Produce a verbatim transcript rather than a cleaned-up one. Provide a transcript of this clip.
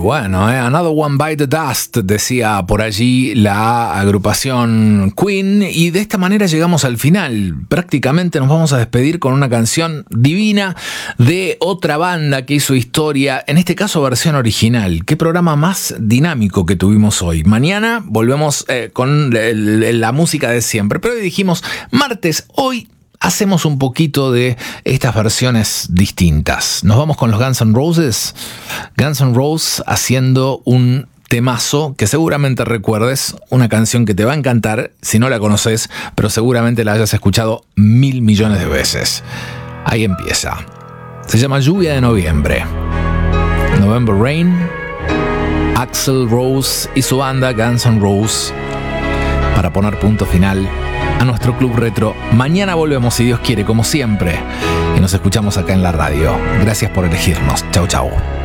bueno, ¿eh? Another One Bite the Dust, decía por allí la agrupación Queen, y de esta manera llegamos al final. Prácticamente nos vamos a despedir con una canción divina de otra banda que hizo historia, en este caso versión original. Qué programa más dinámico que tuvimos hoy. Mañana volvemos eh, con el, el, la música de siempre, pero hoy dijimos martes, hoy hacemos un poquito de estas versiones distintas. Nos vamos con los Guns N' Roses. Guns N' Roses haciendo un temazo que seguramente recuerdes, una canción que te va a encantar si no la conoces, pero seguramente la hayas escuchado mil millones de veces. Ahí empieza. Se llama Lluvia de Noviembre. November Rain. Axl Rose y su banda Guns N' Roses para poner punto final a nuestro Club Retro. Mañana volvemos, si Dios quiere, como siempre, y nos escuchamos acá en la radio. Gracias por elegirnos. Chau, chau.